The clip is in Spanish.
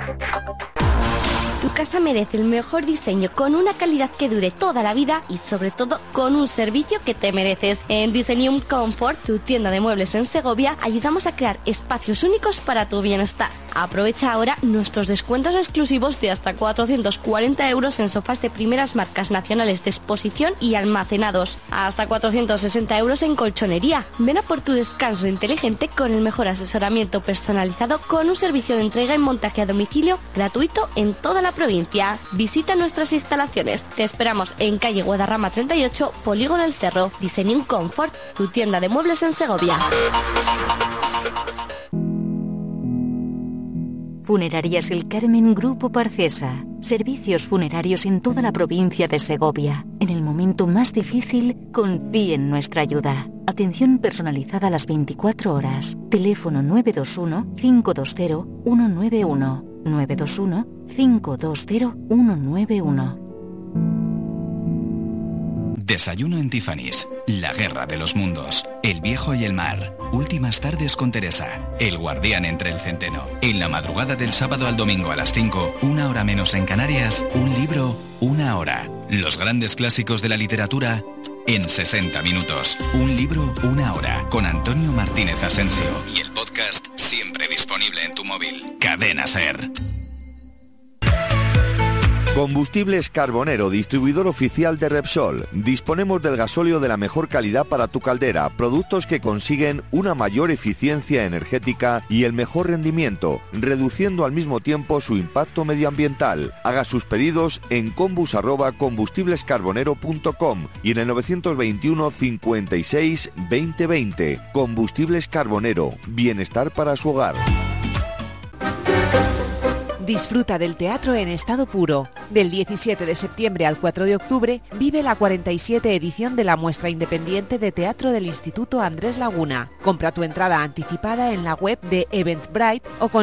Tu casa merece el mejor diseño con una calidad que dure toda la vida y sobre todo con un servicio que te mereces. En Designium Comfort, tu tienda de muebles en Segovia, ayudamos a crear espacios únicos para tu bienestar. Aprovecha ahora nuestros descuentos exclusivos de hasta 440 euros en sofás de primeras marcas nacionales de exposición y almacenados. Hasta 460 euros en colchonería. Ven a por tu descanso inteligente con el mejor asesoramiento personalizado con un servicio de entrega y montaje a domicilio gratuito en toda la provincia. Visita nuestras instalaciones. Te esperamos en calle Guadarrama 38, Polígono El Cerro. Designium Comfort, tu tienda de muebles en Segovia. Funerarias El Carmen Grupo Parcesa. Servicios funerarios en toda la provincia de Segovia. En el momento más difícil, confíe en nuestra ayuda. Atención personalizada a las 24 horas. Teléfono 921-520-191. 921-520-191. Desayuno en Tiffany's, la guerra de los mundos, El Viejo y el Mar, Últimas tardes con Teresa, El guardián entre el centeno. En la madrugada del sábado al domingo a las 5, una hora menos en Canarias, un libro, una hora. Los grandes clásicos de la literatura en 60 minutos. Un libro, una hora, con Antonio Martínez Asensio. Y el podcast siempre disponible en tu móvil. Cadena SER. Combustibles Carbonero, distribuidor oficial de Repsol. Disponemos del gasóleo de la mejor calidad para tu caldera, productos que consiguen una mayor eficiencia energética y el mejor rendimiento, reduciendo al mismo tiempo su impacto medioambiental. Haga sus pedidos en combus@combustiblescarbonero.com y en el 921 56 2020. Combustibles Carbonero, bienestar para su hogar. Disfruta del teatro en estado puro. Del 17 de septiembre al 4 de octubre vive la 47 edición de la muestra independiente de teatro del Instituto Andrés Laguna. Compra tu entrada anticipada en la web de Eventbrite o con